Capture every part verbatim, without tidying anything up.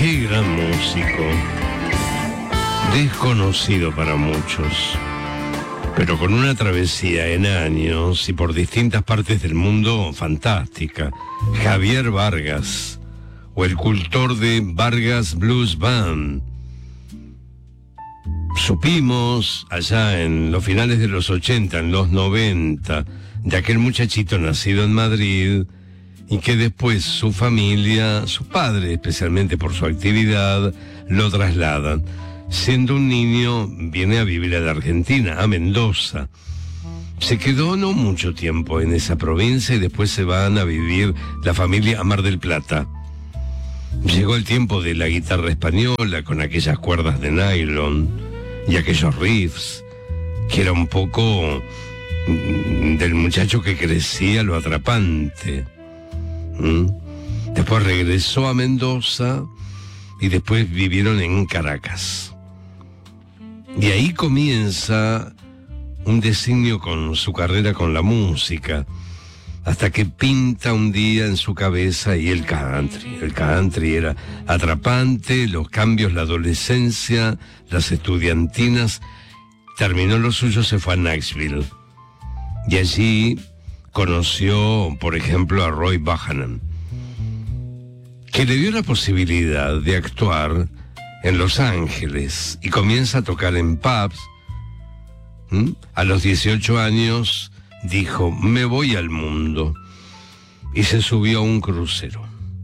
Qué gran músico, desconocido para muchos, pero con una travesía en años y por distintas partes del mundo fantástica. Javier Vargas, o el cultor de Vargas Blues Band. Supimos allá en los finales de los ochenta, en los noventa, de aquel muchachito nacido en Madrid y que después su familia, su padre especialmente por su actividad, lo trasladan. Siendo un niño, viene a vivir a la Argentina, a Mendoza. Se quedó no mucho tiempo en esa provincia y después se van a vivir la familia a Mar del Plata. Llegó el tiempo de la guitarra española con aquellas cuerdas de nylon y aquellos riffs, que era un poco del muchacho que crecía lo atrapante. ¿Mm? Después regresó a Mendoza y después vivieron en Caracas. Y ahí comienza un designio con su carrera con la música, hasta que pinta un día en su cabeza y el country. El country era atrapante, los cambios, la adolescencia, las estudiantinas. Terminó lo suyo, se fue a Nashville. Y allí conoció, por ejemplo, a Roy Buchanan, que le dio la posibilidad de actuar en Los Ángeles y comienza a tocar en pubs. ¿Mm? A los dieciocho años dijo, me voy al mundo, y se subió a un crucero.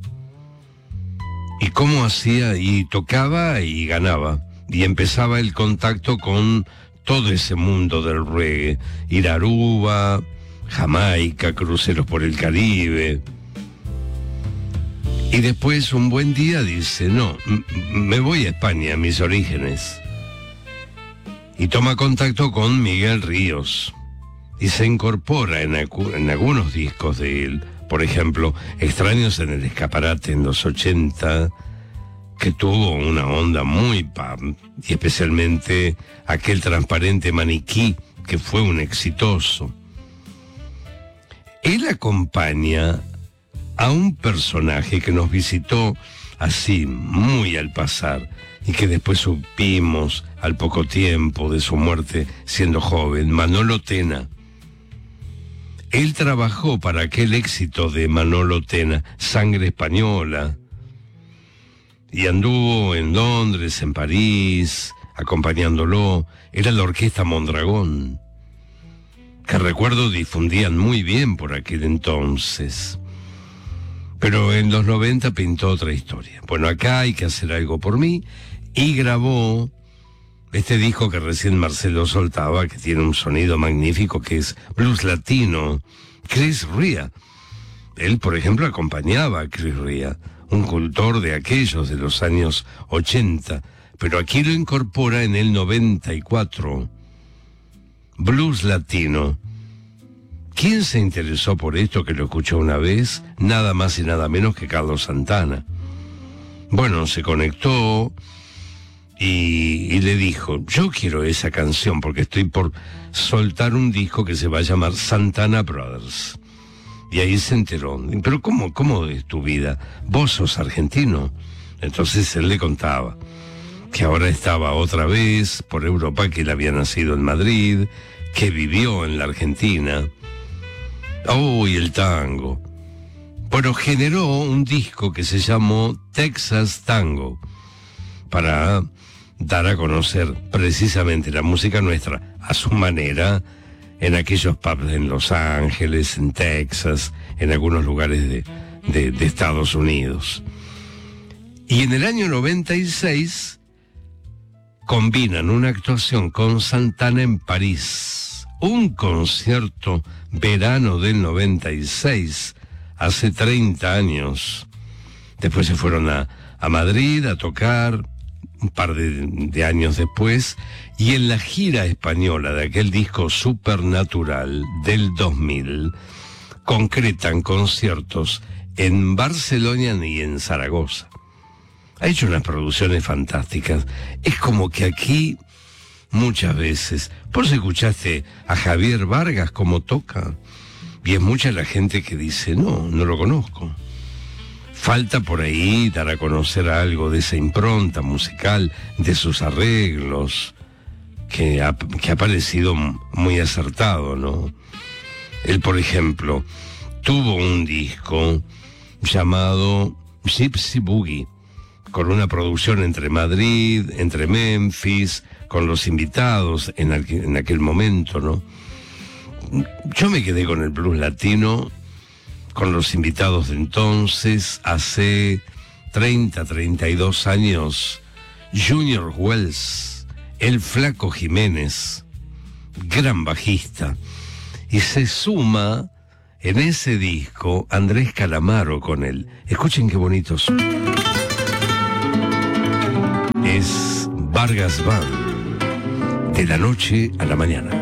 ¿Y cómo hacía? Y tocaba y ganaba, y empezaba el contacto con todo ese mundo del reggae, ir a Aruba, Jamaica, cruceros por el Caribe. Y después un buen día dice, no, m- me voy a España, a mis orígenes. Y toma contacto con Miguel Ríos. Y se incorpora en, acu- en algunos discos de él. Por ejemplo, Extraños en el Escaparate en los ochenta, que tuvo una onda muy pop. Y especialmente aquel Transparente Maniquí, que fue un exitoso. Él acompaña a un personaje que nos visitó así, muy al pasar, y que después supimos al poco tiempo de su muerte siendo joven, Manolo Tena. Él trabajó para aquel éxito de Manolo Tena, Sangre Española, y anduvo en Londres, en París, acompañándolo. Era la Orquesta Mondragón, que recuerdo difundían muy bien por aquel entonces. Pero en los noventa pintó otra historia. Bueno, acá hay que hacer algo por mí, y grabó este disco que recién Marcelo soltaba, que tiene un sonido magnífico, que es blues latino. Chris Rea. Él, por ejemplo, acompañaba a Chris Rea, un cultor de aquellos de los años ochenta, pero aquí lo incorpora en el noventa y cuatro. Blues latino. ¿Quién se interesó por esto, que lo escuchó una vez? Nada más y nada menos que Carlos Santana. Bueno, se conectó y, y le dijo, yo quiero esa canción porque estoy por soltar un disco que se va a llamar Santana Brothers. Y ahí se enteró. Pero ¿cómo, cómo es tu vida? ¿Vos sos argentino? Entonces él le contaba que ahora estaba otra vez por Europa, que él había nacido en Madrid, que vivió en la Argentina. Oh, y el tango. Bueno, generó un disco que se llamó Texas Tango, para dar a conocer precisamente la música nuestra a su manera, en aquellos pubs en Los Ángeles, en Texas, en algunos lugares de, de, de Estados Unidos. Y en el año noventa y seis combinan una actuación con Santana en París. Un concierto verano del noventa y seis, hace treinta años. Después se fueron a, a Madrid a tocar un par de, de años después, y en la gira española de aquel disco Supernatural del dos mil, concretan conciertos en Barcelona y en Zaragoza. Ha hecho unas producciones fantásticas. Es como que aquí muchas veces, vos escuchaste a Javier Vargas como toca, y es mucha la gente que dice, no, no lo conozco. Falta por ahí dar a conocer algo de esa impronta musical, de sus arreglos, que ha, que ha parecido muy acertado, ¿no? Él, por ejemplo, tuvo un disco llamado Gypsy Boogie, con una producción entre Madrid, entre Memphis, con los invitados en aquel, en aquel momento, ¿no? Yo me quedé con el blues latino, con los invitados de entonces, hace treinta, treinta y dos años, Junior Wells, el Flaco Jiménez, gran bajista, y se suma en ese disco Andrés Calamaro con él. Escuchen qué bonito suena. Es Vargas Band, de la noche a la mañana.